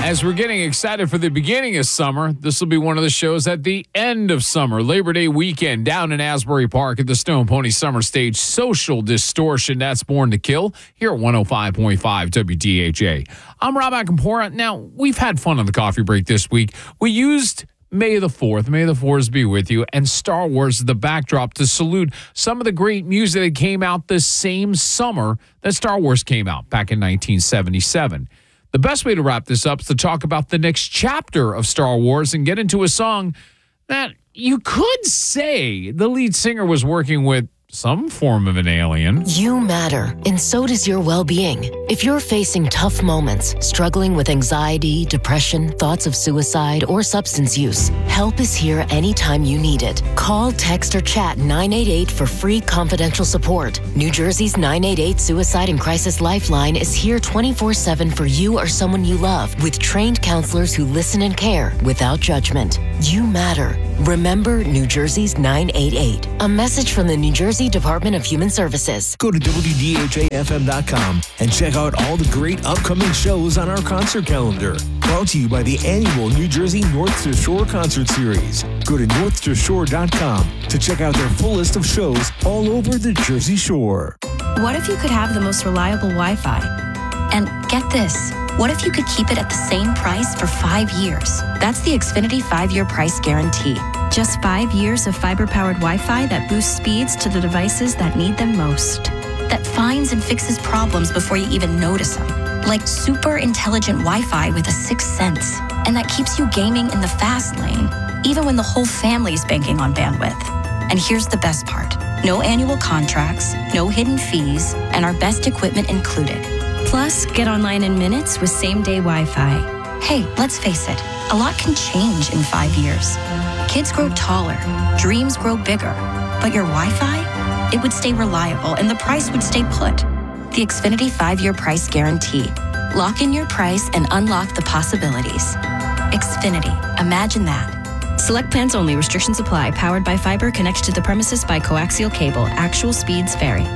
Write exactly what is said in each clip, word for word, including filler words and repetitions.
As we're getting excited for the beginning of summer, this will be one of the shows at the end of summer. Labor Day weekend down in Asbury Park at the Stone Pony Summer Stage. Social Distortion, that's Born to Kill, here at one oh five point five W D H A. I'm Rob Acampora. Now, we've had fun on the coffee break this week. We used May the fourth, May the fourth be with you, and Star Wars as the backdrop to salute some of the great music that came out the same summer that Star Wars came out back in nineteen seventy-seven. The best way to wrap this up is to talk about the next chapter of Star Wars and get into a song that you could say the lead singer was working with some form of an alien. You matter, and so does your well-being. If you're facing tough moments, struggling with anxiety, depression, thoughts of suicide, or substance use, help is here anytime you need it. Call, text, or chat nine eight eight for free confidential support. New Jersey's nine eight eight Suicide and Crisis Lifeline is here twenty-four seven for you or someone you love, with trained counselors who listen and care without judgment. You matter. Remember New Jersey's nine eight eight. A message from the New Jersey Department of Human Services. Go to W D H A F M dot com and check out all the great upcoming shows on our concert calendar. Brought to you by the annual New Jersey North to Shore Concert Series. Go to north to shore dot com to check out their full list of shows all over the Jersey Shore. What if you could have the most reliable Wi-Fi? And get this, what if you could keep it at the same price for five years? That's the Xfinity five-year price guarantee. Just five years of fiber-powered Wi-Fi that boosts speeds to the devices that need them most. That finds and fixes problems before you even notice them. Like super intelligent Wi-Fi with a sixth sense. And that keeps you gaming in the fast lane, even when the whole family's banking on bandwidth. And here's the best part. No annual contracts, no hidden fees, and our best equipment included. Plus, get online in minutes with same-day Wi-Fi. Hey, let's face it, a lot can change in five years. Kids grow taller, dreams grow bigger, but your Wi-Fi, it would stay reliable and the price would stay put. The Xfinity five-year price guarantee. Lock in your price and unlock the possibilities. Xfinity, imagine that. Select plans only. Restrictions apply. Powered by fiber. Connected to the premises by coaxial cable. Actual speeds vary.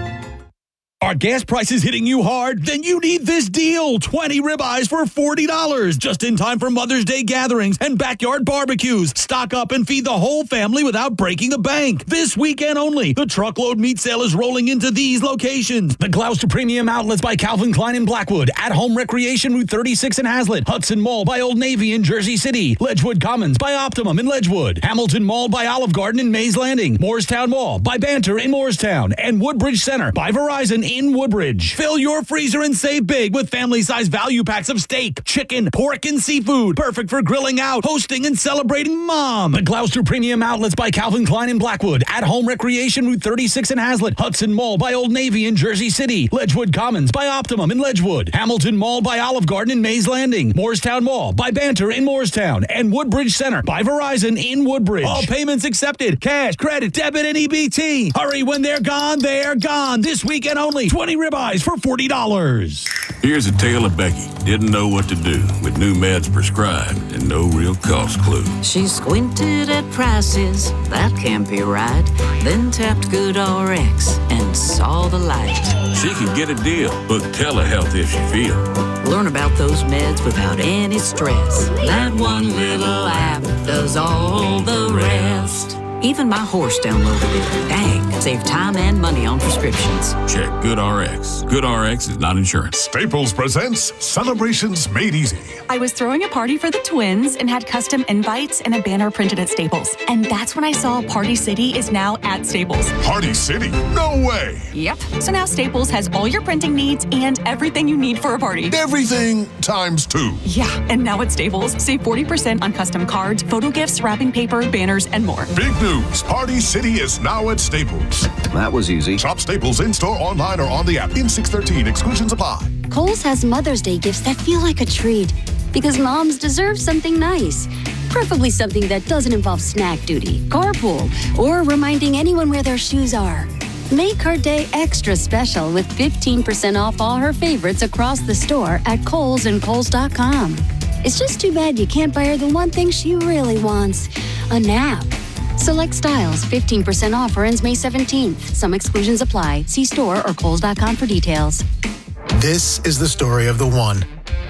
Are gas prices hitting you hard? Then you need this deal. twenty ribeyes for forty dollars. Just in time for Mother's Day gatherings and backyard barbecues. Stock up and feed the whole family without breaking the bank. This weekend only, the truckload meat sale is rolling into these locations. The Gloucester Premium Outlets by Calvin Klein in Blackwood. At Home Recreation Route thirty-six in Hazlet. Hudson Mall by Old Navy in Jersey City. Ledgewood Commons by Optimum in Ledgewood. Hamilton Mall by Olive Garden in Mays Landing. Moorestown Mall by Banter in Moorestown. And Woodbridge Center by Verizon in Woodbridge. Fill your freezer and save big with family-size value packs of steak, chicken, pork, and seafood. Perfect for grilling out, hosting, and celebrating Mom. The Gloucester Premium Outlets by Calvin Klein in Blackwood. At Home Recreation Route thirty-six in Hazlet. Hudson Mall by Old Navy in Jersey City. Ledgewood Commons by Optimum in Ledgewood. Hamilton Mall by Olive Garden in Mays Landing. Moorestown Mall by Banter in Moorestown. And Woodbridge Center by Verizon in Woodbridge. All payments accepted. Cash, credit, debit, and E B T. Hurry, when they're gone, they're gone. This weekend only. twenty ribeyes for forty dollars. Here's a tale of Becky. Didn't know what to do with new meds prescribed and no real cost clue. She squinted at prices, that can't be right. Then tapped GoodRx and saw the light. She could get a deal, book telehealth if she feel. Learn about those meds without any stress. That one little app does all the rest. Even my horse downloaded it. Dang, save time and money on prescriptions. Check GoodRx. GoodRx is not insurance. Staples presents Celebrations Made Easy. I was throwing a party for the twins and had custom invites and a banner printed at Staples. And that's when I saw Party City is now at Staples. Party City? No way! Yep. So now Staples has all your printing needs and everything you need for a party. Everything times two. Yeah, and now at Staples, save forty percent on custom cards, photo gifts, wrapping paper, banners, and more. Big news. Party City is now at Staples. That was easy. Shop Staples in-store, online, or on the app. In six thirteen. Exclusions apply. Kohl's has Mother's Day gifts that feel like a treat because moms deserve something nice. Preferably something that doesn't involve snack duty, carpool, or reminding anyone where their shoes are. Make her day extra special with fifteen percent off all her favorites across the store at Kohl's and Kohl's dot com. It's just too bad you can't buy her the one thing she really wants, a nap. Select styles, fifteen percent off or ends May seventeenth. Some exclusions apply. See store or Kohl's dot com for details. This is the story of the one.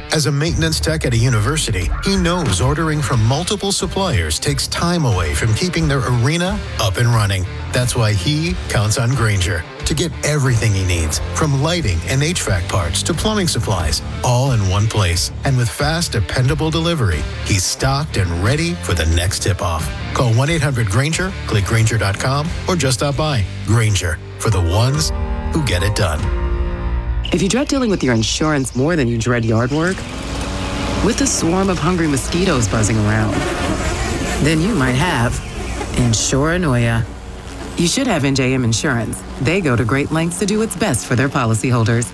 As a maintenance tech at a university, he knows ordering from multiple suppliers takes time away from keeping their arena up and running. That's why he counts on Grainger to get everything he needs, from lighting and H V A C parts to plumbing supplies, all in one place. And with fast, dependable delivery, he's stocked and ready for the next tip-off. Call one eight hundred Grainger, click Grainger dot com, or just stop by. Grainger, for the ones who get it done. If you dread dealing with your insurance more than you dread yard work, with a swarm of hungry mosquitoes buzzing around, then you might have Insuranoia. You should have N J M Insurance. They go to great lengths to do what's best for their policyholders.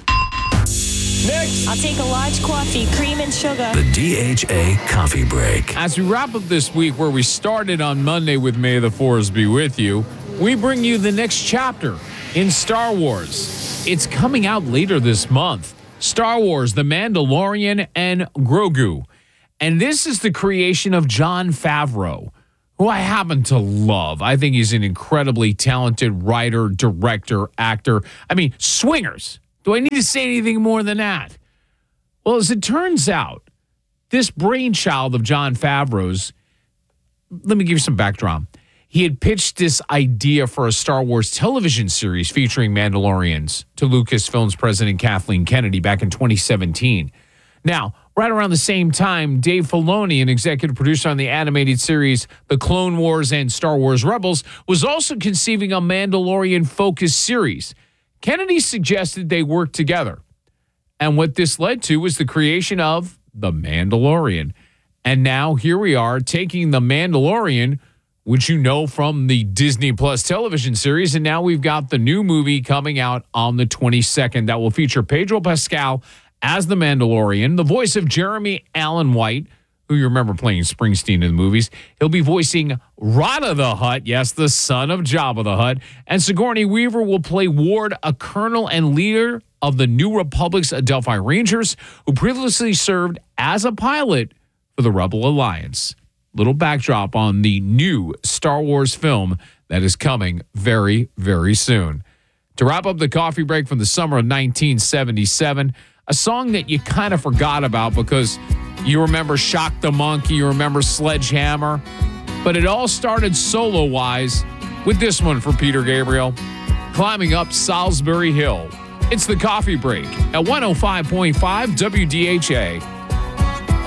Next, I'll take a large coffee, cream and sugar. The D H A Coffee Break. As we wrap up this week where we started on Monday with May the Force be with you, we bring you the next chapter in Star Wars. It's coming out later this month. Star Wars, The Mandalorian and Grogu. And this is the creation of Jon Favreau, who I happen to love. I think he's an incredibly talented writer, director, actor. I mean, swingers. Do I need to say anything more than that? Well, as it turns out, this brainchild of Jon Favreau's, let me give you some backdrop. He had pitched this idea for a Star Wars television series featuring Mandalorians to Lucasfilm's president Kathleen Kennedy back in twenty seventeen. Now, right around the same time, Dave Filoni, an executive producer on the animated series The Clone Wars and Star Wars Rebels, was also conceiving a Mandalorian-focused series. Kennedy suggested they work together. And what this led to was the creation of The Mandalorian. And now here we are taking The Mandalorian, which you know from the Disney Plus television series, and now we've got the new movie coming out on the twenty-second that will feature Pedro Pascal as the Mandalorian, the voice of Jeremy Allen White, who you remember playing Springsteen in the movies. He'll be voicing Rada the Hutt, yes, the son of Jabba the Hutt, and Sigourney Weaver will play Ward, a colonel and leader of the New Republic's Adelphi Rangers, who previously served as a pilot for the Rebel Alliance. Little backdrop on the new Star Wars film that is coming very, very soon. To wrap up the coffee break from the summer of nineteen seventy-seven, a song that you kind of forgot about because you remember Shock the Monkey, you remember Sledgehammer, but it all started solo-wise with this one for Peter Gabriel, Climbing Up Salisbury Hill. It's the coffee break at one oh five point five W D H A.